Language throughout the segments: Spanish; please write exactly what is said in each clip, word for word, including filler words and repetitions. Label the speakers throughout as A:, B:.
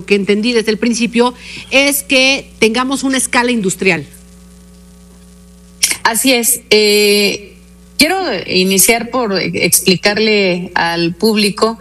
A: que entendí desde el principio, es que tengamos una escala industrial.
B: Así es. Eh, quiero iniciar por explicarle al público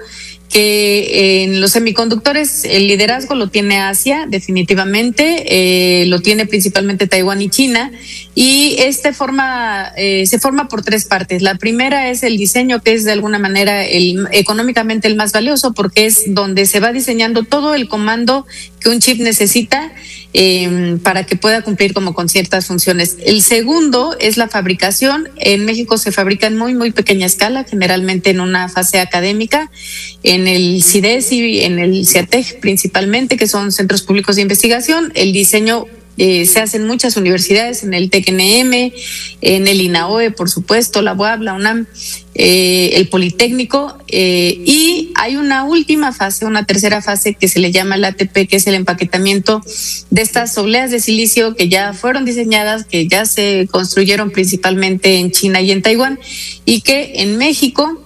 B: que en los semiconductores el liderazgo lo tiene Asia, definitivamente, eh, lo tiene principalmente Taiwán y China, y este forma eh, se forma por tres partes. La primera es el diseño, que es de alguna manera el económicamente el más valioso, porque es donde se va diseñando todo el comando que un chip necesita eh, para que pueda cumplir como con ciertas funciones. El segundo es la fabricación. En México se fabrica en muy, muy pequeña escala, generalmente en una fase académica, en el CIDESI, en el CIATEC principalmente, que son centros públicos de investigación. El diseño eh, se hace en muchas universidades, en el TECNM, en el INAOE, por supuesto, la UAB, la UNAM, eh, el Politécnico, eh, y hay una última fase, una tercera fase que se le llama el A T P, que es el empaquetamiento de estas obleas de silicio que ya fueron diseñadas, que ya se construyeron principalmente en China y en Taiwán, y que en México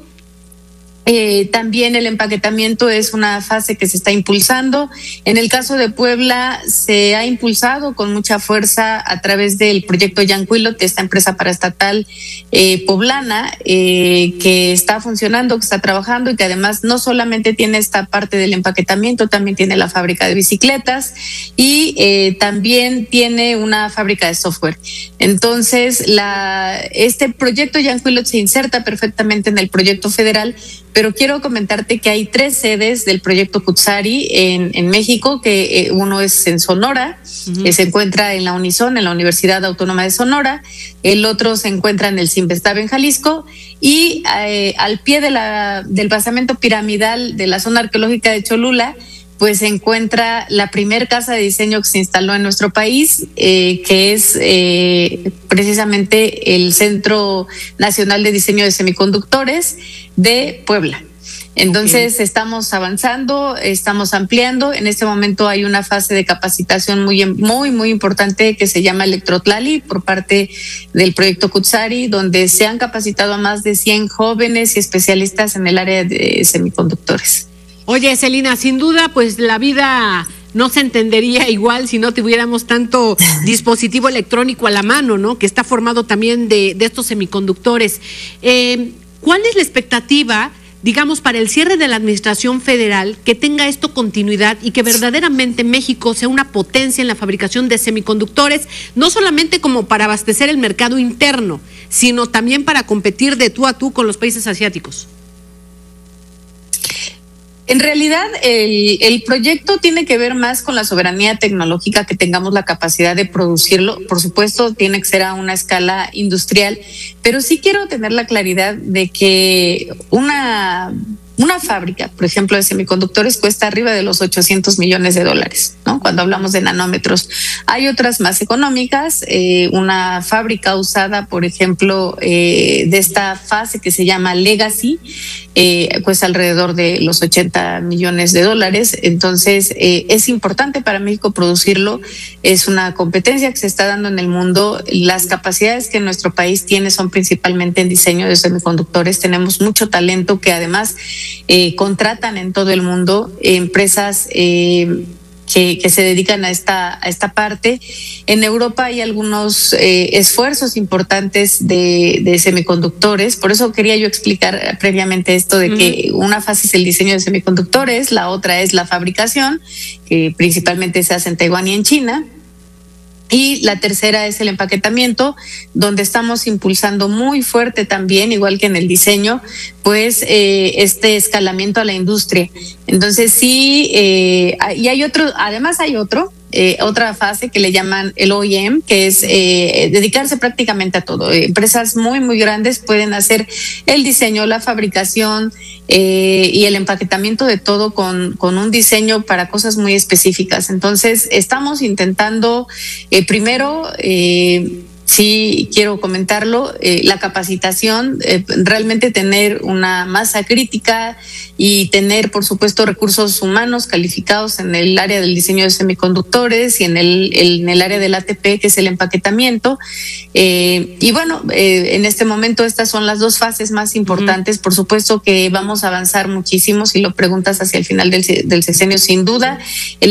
B: Eh, también el empaquetamiento es una fase que se está impulsando. En el caso de Puebla se ha impulsado con mucha fuerza a través del proyecto Yancuilot, esta empresa paraestatal eh, poblana eh, que está funcionando, que está trabajando y que además no solamente tiene esta parte del empaquetamiento, también tiene la fábrica de bicicletas y eh, también tiene una fábrica de software. Entonces, la, este proyecto Yancuilot se inserta perfectamente en el proyecto federal, pero quiero comentarte que hay tres sedes del proyecto Cutzari en, en México, que eh, uno es en Sonora, uh-huh. que se encuentra en la Unison, en la Universidad Autónoma de Sonora, el otro se encuentra en el Cinvestav en Jalisco, y eh, al pie de la, del basamento piramidal de la zona arqueológica de Cholula, pues se encuentra la primer casa de diseño que se instaló en nuestro país, eh, que es eh, precisamente el Centro Nacional de Diseño de Semiconductores de Puebla. Entonces okay. estamos avanzando, estamos ampliando. En este momento hay una fase de capacitación muy, muy, muy importante que se llama Electrotlali por parte del proyecto Cutzari, donde se han capacitado a más de cien jóvenes y especialistas en el área de semiconductores.
A: Oye, Celina, sin duda, pues la vida no se entendería igual si no tuviéramos tanto dispositivo electrónico a la mano, ¿no? Que está formado también de, de estos semiconductores. Eh, ¿Cuál es la expectativa, digamos, para el cierre de la administración federal, que tenga esto continuidad y que verdaderamente México sea una potencia en la fabricación de semiconductores, no solamente como para abastecer el mercado interno, sino también para competir de tú a tú con los países asiáticos?
B: En realidad, el, el proyecto tiene que ver más con la soberanía tecnológica, que tengamos la capacidad de producirlo. Por supuesto, tiene que ser a una escala industrial, pero sí quiero tener la claridad de que una... Una fábrica, por ejemplo, de semiconductores cuesta arriba de los ochocientos millones de dólares, ¿no? Cuando hablamos de nanómetros. Hay otras más económicas. Eh, una fábrica usada, por ejemplo, eh, de esta fase que se llama Legacy, eh, cuesta alrededor de los ochenta millones de dólares. Entonces, eh, es importante para México producirlo. Es una competencia que se está dando en el mundo. Las capacidades que nuestro país tiene son principalmente en diseño de semiconductores. Tenemos mucho talento que además Eh, contratan en todo el mundo eh, empresas eh, que, que se dedican a esta, a esta parte. En Europa hay algunos eh, esfuerzos importantes de, de semiconductores, por eso quería yo explicar previamente esto de que uh-huh. una fase es el diseño de semiconductores, la otra es la fabricación, que principalmente se hace en Taiwán y en China. Y la tercera es el empaquetamiento, donde estamos impulsando muy fuerte también, igual que en el diseño, pues eh, este escalamiento a la industria. Entonces sí, eh, y hay otro, además hay otro, eh, otra fase que le llaman el O E M, que es eh, dedicarse prácticamente a todo. Empresas muy, muy grandes pueden hacer el diseño, la fabricación eh, y el empaquetamiento de todo con, con un diseño para cosas muy específicas. Entonces estamos intentando eh, primero... Eh, Sí, quiero comentarlo, eh, la capacitación, eh, realmente tener una masa crítica y tener, por supuesto, recursos humanos calificados en el área del diseño de semiconductores y en el, el, en el área del A T P, que es el empaquetamiento. Eh, y bueno, eh, en este momento estas son las dos fases más importantes. Uh-huh. Por supuesto que vamos a avanzar muchísimo, si lo preguntas hacia el final del, del sexenio, sin duda. El